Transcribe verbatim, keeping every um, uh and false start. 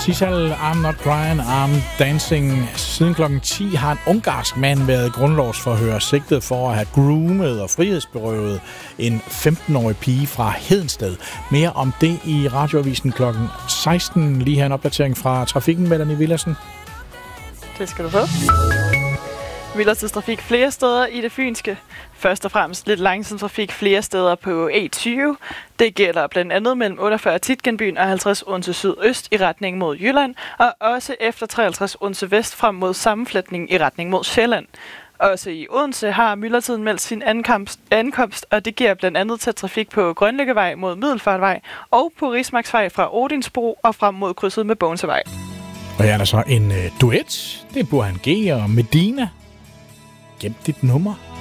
Sissal, I'm not crying, I'm dancing. Siden klokken ti har en ungarsk mand været grundlovsforhør sigtet for at have groomet og frihedsberøvet en femten-årig pige fra Hedensted. Mere om det i radioavisen klokken seksten. Lige her en opdatering fra trafikken, Melanie Villadsen. Det skal du få. Myldretidstrafik flere steder i det fynske. Først og fremmest lidt langsom trafik flere steder på A tyve. Det gælder blandt andet mellem otteogfyrre Tietgenbyen og halvtreds Odense Sydøst i retning mod Jylland, og også efter treoghalvtreds Odense Vest frem mod sammenflætning i retning mod Sjælland. Også i Odense har myldretiden meldt sin ankomst, ankomst, og det giver blandt andet til trafik på Grønlækkevej mod Middelfartvej og på Rismarksvej fra Odinsbro og frem mod krydset med Bogensevej. Og her er der så en uh, duet. Det er Burhan G og Medina. Gem dit nummer.